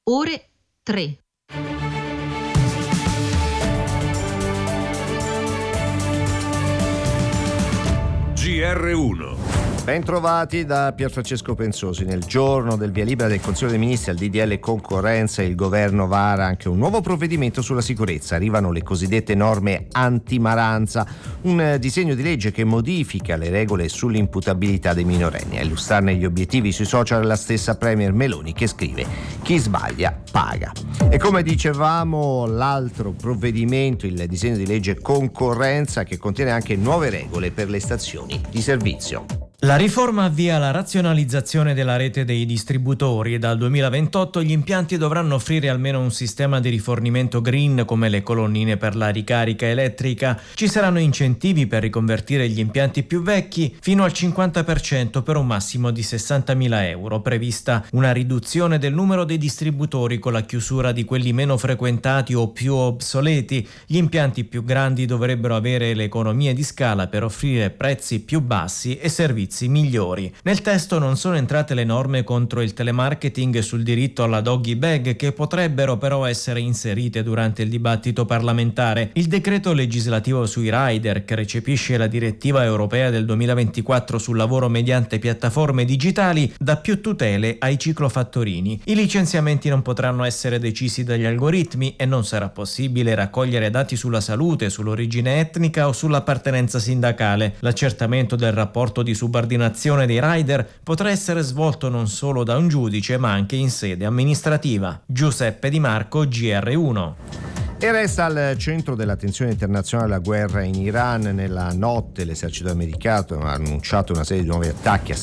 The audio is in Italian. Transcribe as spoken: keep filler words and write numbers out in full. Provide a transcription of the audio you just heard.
ore tre. G R uno. Bentrovati da Pierfrancesco Pensosi. Nel giorno del via libera del Consiglio dei Ministri al D D L concorrenza, il governo vara anche un nuovo provvedimento sulla sicurezza. Arrivano le cosiddette norme antimaranza, un disegno di legge che modifica le regole sull'imputabilità dei minorenni. A illustrarne gli obiettivi sui social la stessa Premier Meloni, che scrive: chi sbaglia paga. E come dicevamo, l'altro provvedimento, il disegno di legge concorrenza, che contiene anche nuove regole per le stazioni di servizio. La riforma avvia la razionalizzazione della rete dei distributori e dal duemilaventotto gli impianti dovranno offrire almeno un sistema di rifornimento green come le colonnine per la ricarica elettrica. Ci saranno incentivi per riconvertire gli impianti più vecchi fino al cinquanta per cento per un massimo di sessantamila euro. Prevista una riduzione del numero dei distributori con la chiusura di quelli meno frequentati o più obsoleti. Gli impianti più grandi dovrebbero avere le economie di scala per offrire prezzi più bassi e servizi migliori. Nel testo non sono entrate le norme contro il telemarketing e sul diritto alla doggy bag, che potrebbero però essere inserite durante il dibattito parlamentare. Il decreto legislativo sui rider, che recepisce la direttiva europea del duemilaventiquattro sul lavoro mediante piattaforme digitali, dà più tutele ai ciclofattorini. I licenziamenti non potranno essere decisi dagli algoritmi e non sarà possibile raccogliere dati sulla salute, sull'origine etnica o sull'appartenenza sindacale. L'accertamento del rapporto di subordinazione dei rider potrà essere svolto non solo da un giudice ma anche in sede amministrativa. Giuseppe Di Marco, G R uno. E resta al centro dell'attenzione internazionale la guerra in Iran. Nella notte l'esercito americano ha annunciato una serie di nuovi attacchi a